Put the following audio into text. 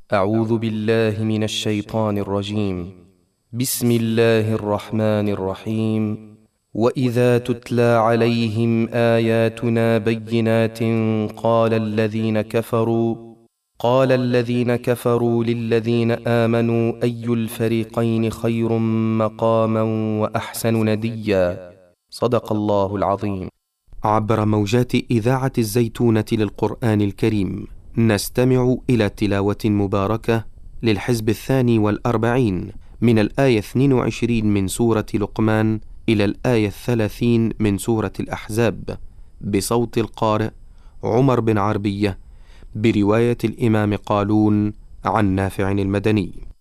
أعوذ بالله من الشيطان الرجيم. بسم الله الرحمن الرحيم. وإذا تتلى عليهم آياتنا بينات قال الذين كفروا للذين آمنوا أي الفريقين خير مقاما وأحسن نديا. صدق الله العظيم. عبر موجات إذاعة الزيتونة للقرآن الكريم نستمع إلى تلاوة مباركة للحزب 42 من الآية 22 من سورة لقمان إلى الآية 30 من سورة الأحزاب، بصوت القارئ عمر بن عربية، برواية الإمام قالون عن نافع المدني.